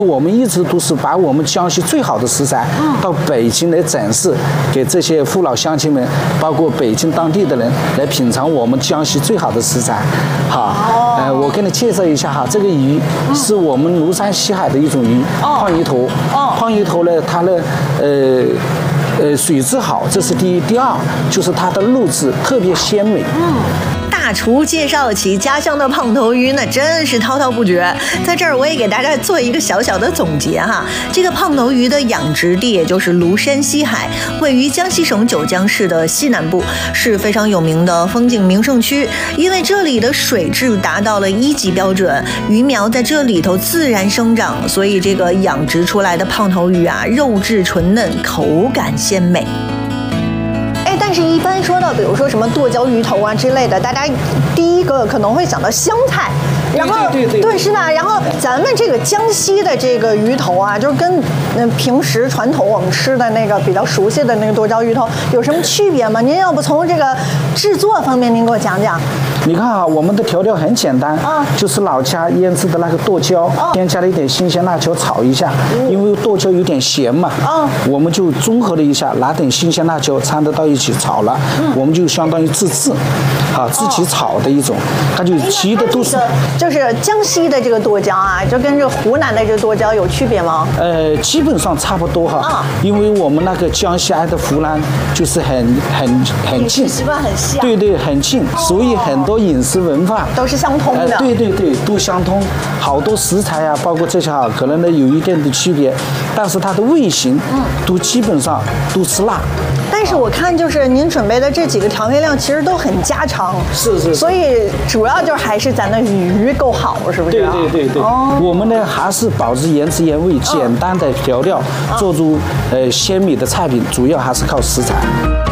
我们一直都是把我们江西最好的食材到北京来展示，给这些父老乡亲们，包括北京当地的人来品尝我们江西最好的食材。好，我给你介绍一下哈，这个鱼是我们庐山西海的一种鱼，胖鱼头。胖鱼头呢，它呢，水质好，这是第一。第二就是它的肉质特别鲜美。 大厨介绍起家乡的胖头鱼，那真是滔滔不绝。在这儿我也给大家做一个小小的总结哈。这个胖头鱼的养殖地也就是庐山西海，位于江西省九江市的西南部，是非常有名的风景名胜区。因为这里的水质达到了1级标准，鱼苗在这里头自然生长，所以这个养殖出来的胖头鱼啊，肉质纯嫩，口感鲜美。但是，一般说到，比如说什么剁椒鱼头啊之类的，大家第一个可能会想到湘菜，然后对是吧？然后咱们这个江西的这个鱼头啊，就是跟平时传统我们吃的那个比较熟悉的那个剁椒鱼头有什么区别吗？您要不从这个制作方面您给我讲讲？ 你看啊，我们的调料很简单，就是老家腌制的那个剁椒，添加了一点新鲜辣椒炒一下，因为剁椒有点咸嘛，我们就综合了一下，拿点新鲜辣椒掺得到一起炒了，我们就相当于自制，自己炒的一种，它就其余的都是。 就是江西的这个剁椒啊，就跟这个湖南的这个剁椒有区别吗？ 基本上差不多哈，因为我们那个江西挨着湖南就是很近， 习惯很像， 对，很近，所以很多饮食文化都是相通的。 对，都相通。好多食材啊，包括这些可能呢有一定的区别，但是它的味型都基本上都是辣。 但是我看就是您准备的这几个调味料其实都很家常， 是， 所以主要就是还是咱的鱼够好，是不是？ 对，我们呢还是保持原汁原味，简单的调料做出鲜美的菜品，主要还是靠食材。